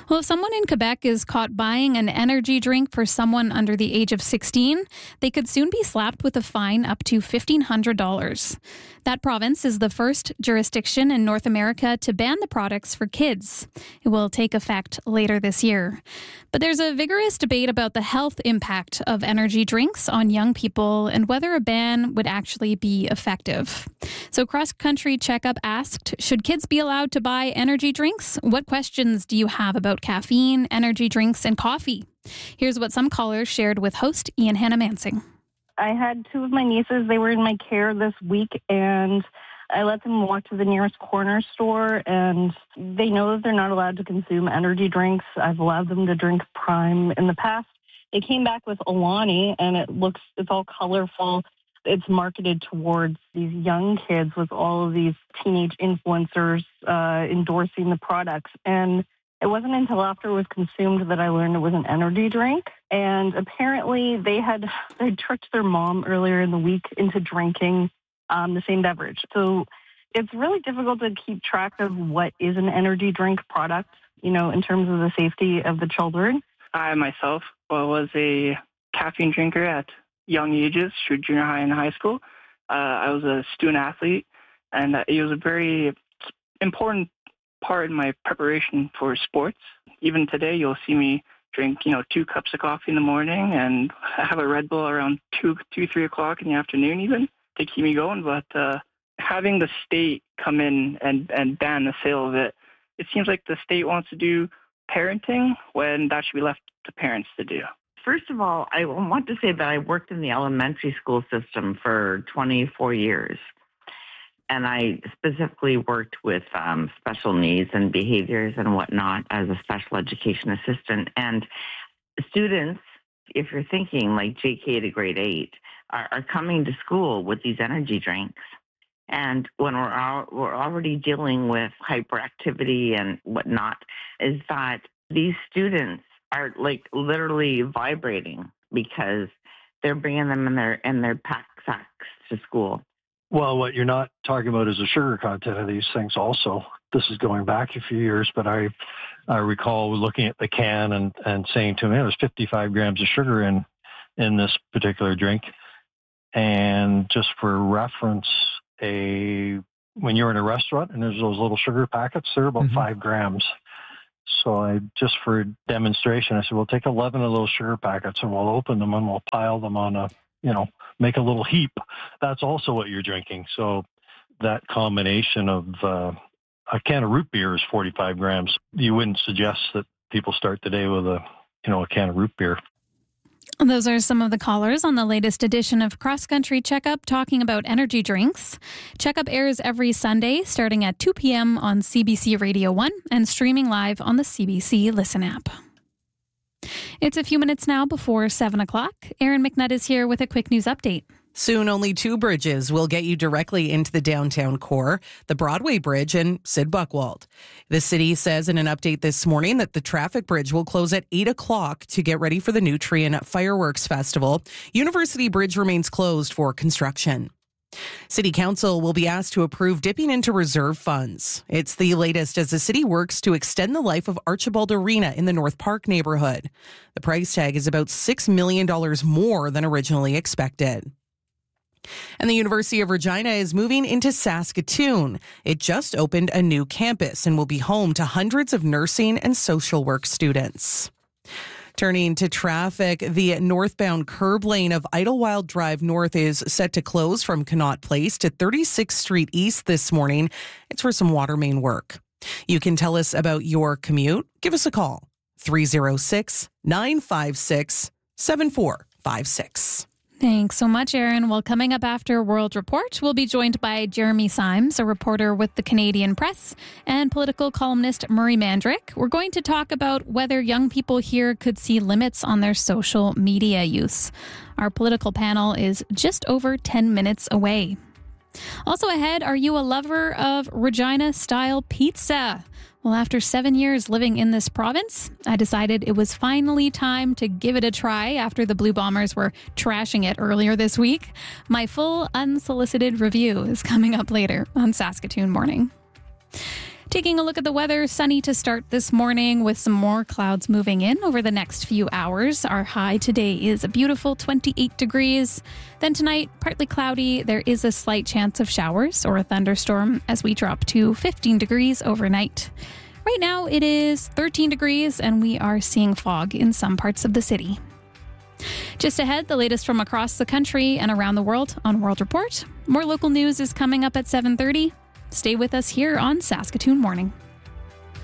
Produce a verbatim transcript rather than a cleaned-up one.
Well, if someone in Quebec is caught buying an energy drink for someone under the age of sixteen, they could soon be slapped with a fine up to fifteen hundred dollars. That province is the first jurisdiction in North America to ban the products for kids. It will take effect later this year. But there's a vigorous debate about the health impact of energy drinks on young people and whether a ban would actually be effective. So Cross Country Checkup asked, should kids be allowed to buy energy drinks? What questions do you have about caffeine, energy drinks, and coffee? Here's what some callers shared with host Ian Hannah-Mansing. I had two of my nieces. They were in my care this week, and I let them walk to the nearest corner store, and they know that they're not allowed to consume energy drinks. I've allowed them to drink Prime in the past. They came back with Alani, and it looks, it's all colorful. It's marketed towards these young kids with all of these teenage influencers uh, endorsing the products. And it wasn't until after it was consumed that I learned it was an energy drink. And apparently they had they tricked their mom earlier in the week into drinking um, the same beverage. So it's really difficult to keep track of what is an energy drink product, you know, in terms of the safety of the children. I myself was a caffeine drinker at young ages, through junior high and high school. Uh, I was a student athlete, and it was a very important part in my preparation for sports. Even today, you'll see me drink, you know, two cups of coffee in the morning and have a Red Bull around two, two, three o'clock in the afternoon, even to keep me going. But uh, having the state come in and, and ban the sale of it, it seems like the state wants to do parenting when that should be left to parents to do. First of all, I want to say that I worked in the elementary school system for twenty-four years. And I specifically worked with um, special needs and behaviors and whatnot as a special education assistant. And students, if you're thinking like J K to grade eight, are, are coming to school with these energy drinks. And when we're al- we're already dealing with hyperactivity and whatnot, is that these students are like literally vibrating because they're bringing them in their in their pack sacks to school. Well, what you're not talking about is the sugar content of these things also. This is going back a few years, but I I recall looking at the can and, and saying to me, there's fifty-five grams of sugar in, in this particular drink. And just for reference, a when you're in a restaurant and there's those little sugar packets, they're about mm-hmm. five grams. So I just for demonstration, I said, we'll take eleven of those sugar packets and we'll open them and we'll pile them on a, you know, make a little heap. That's also what you're drinking. So that combination of uh, a can of root beer is forty-five grams. You wouldn't suggest that people start today with a, you know, a can of root beer. Those are some of the callers on the latest edition of Cross Country Checkup talking about energy drinks. Checkup airs every Sunday starting at two p.m. on C B C Radio one and streaming live on the C B C Listen app. It's a few minutes now before seven o'clock. Erin McNutt is here with a quick news update. Soon, only two bridges will get you directly into the downtown core, the Broadway Bridge and Sid Buckwald. The city says in an update this morning that the traffic bridge will close at eight o'clock to get ready for the Nutrien Fireworks Festival. University Bridge remains closed for construction. City Council will be asked to approve dipping into reserve funds. It's the latest as the city works to extend the life of Archibald Arena in the North Park neighborhood. The price tag is about six million dollars more than originally expected. And the University of Regina is moving into Saskatoon. It just opened a new campus and will be home to hundreds of nursing and social work students. Turning to traffic, the northbound curb lane of Idlewild Drive North is set to close from Connaught Place to thirty-sixth Street East this morning. It's for some water main work. You can tell us about your commute. Give us a call, three oh six, nine five six, seven four five six. Thanks so much, Erin. Well, coming up after World Report, we'll be joined by Jeremy Symes, a reporter with the Canadian Press, and political columnist Murray Mandrick. We're going to talk about whether young people here could see limits on their social media use. Our political panel is just over ten minutes away. Also ahead, are you a lover of Regina-style pizza? Well, after seven years living in this province, I decided it was finally time to give it a try after the Blue Bombers were trashing it earlier this week. My full unsolicited review is coming up later on Saskatoon Morning. Taking a look at the weather, sunny to start this morning with some more clouds moving in over the next few hours. Our high today is a beautiful twenty-eight degrees. Then tonight, partly cloudy. There is a slight chance of showers or a thunderstorm as we drop to fifteen degrees overnight. Right now, it is thirteen degrees and we are seeing fog in some parts of the city. Just ahead, the latest from across the country and around the world on World Report. More local news is coming up at seven thirty. Stay with us here on Saskatoon Morning.